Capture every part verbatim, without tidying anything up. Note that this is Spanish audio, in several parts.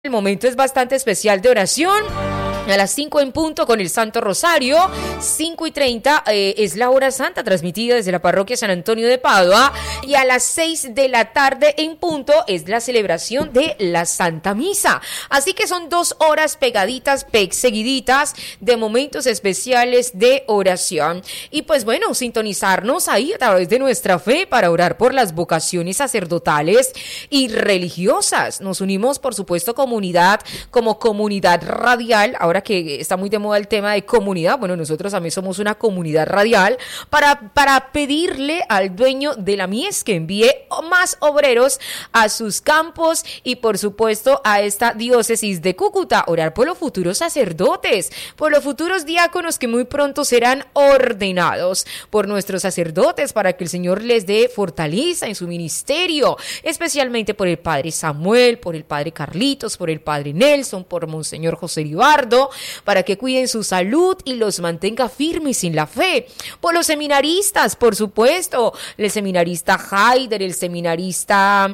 El momento es bastante especial de oración. A las cinco en punto con el Santo Rosario, cinco y treinta eh, es la hora santa transmitida desde la parroquia San Antonio de Padua, y a las seis de la tarde en punto es la celebración de la Santa Misa. Así que son dos horas pegaditas, pe- seguiditas de momentos especiales de oración. Y pues bueno, sintonizarnos ahí a través de nuestra fe para orar por las vocaciones sacerdotales y religiosas. Nos unimos, por supuesto, comunidad, como comunidad radial. Ahora que está muy de moda el tema de comunidad, bueno, nosotros también somos una comunidad radial, para, para pedirle al dueño de la mies que envíe más obreros a sus campos y por supuesto a esta diócesis de Cúcuta, orar por los futuros sacerdotes, por los futuros diáconos que muy pronto serán ordenados, por nuestros sacerdotes para que el Señor les dé fortaleza en su ministerio, especialmente por el Padre Samuel, por el Padre Carlitos, por el Padre Nelson, por Monseñor José Ribardo, para que cuiden su salud y los mantenga firmes en la fe. Por los seminaristas, por supuesto, el seminarista Haider, el seminarista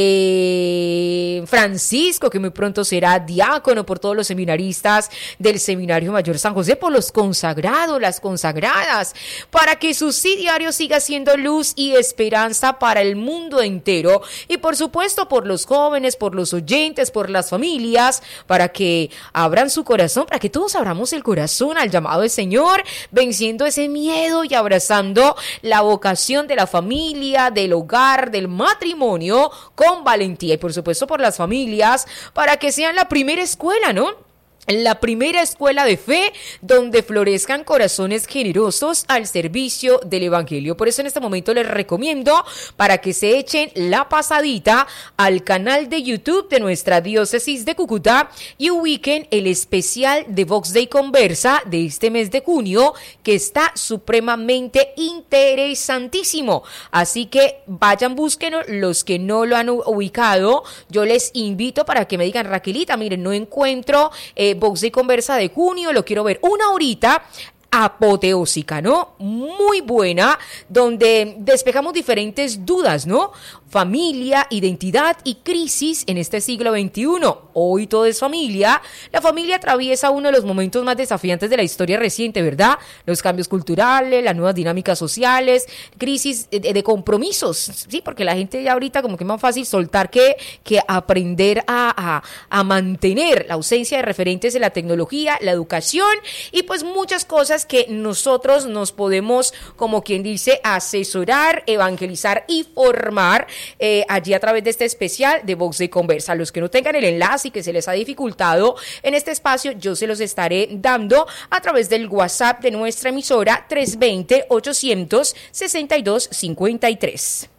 eh, Francisco, que muy pronto será diácono, por todos los seminaristas del Seminario Mayor San José, por los consagrados, las consagradas, para que su sí diario siga siendo luz y esperanza para el mundo entero, y por supuesto por los jóvenes, por los oyentes, por las familias, para que abran su corazón, para que todos abramos el corazón al llamado del Señor, venciendo ese miedo y abrazando la vocación de la familia, del hogar, del matrimonio con valentía, y por supuesto por las familias, para que sean la primera escuela, ¿no? La primera escuela de fe donde florezcan corazones generosos al servicio del Evangelio. Por eso en este momento les recomiendo para que se echen la pasadita al canal de YouTube de nuestra diócesis de Cúcuta y ubiquen el especial de Vox Dei Conversa de este mes de junio, que está supremamente interesantísimo. Así que vayan, búsquenlo. Los que no lo han ubicado, yo les invito para que me digan: Raquelita, miren, no encuentro eh, Vox Dei Conversa de junio, lo quiero ver. Una horita apoteósica, ¿no? Muy buena, donde despejamos diferentes dudas, ¿no? Familia, identidad y crisis en este siglo veintiuno. Hoy todo es familia. La familia atraviesa uno de los momentos más desafiantes de la historia reciente, ¿verdad? Los cambios culturales, las nuevas dinámicas sociales, crisis de, de compromisos, sí, porque la gente ya ahorita como que es más fácil soltar que, que aprender a, a, a mantener la ausencia de referentes en la tecnología, la educación y pues muchas cosas que nosotros nos podemos, como quien dice, asesorar, evangelizar y formar Eh, allí a través de este especial de Vox Dei Conversa. Los que no tengan el enlace y que se les ha dificultado en este espacio, yo se los estaré dando a través del WhatsApp de nuestra emisora tres dos cero, ochocientos sesenta y dos cincuenta y tres.